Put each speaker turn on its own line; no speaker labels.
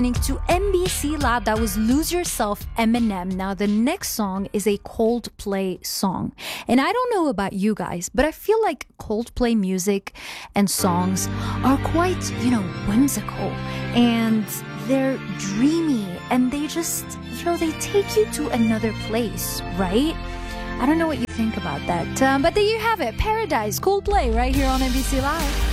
To NBC Lab, that was Lose Yourself, Eminem. Now the next song is a Coldplay song, and I don't know about you guys, but I feel like Coldplay music and songs are quite, whimsical, and they're dreamy, and they just, they take you to another place, right? I don't know what you think about that, but there you have it, Paradise, Coldplay, right here on NBC Live.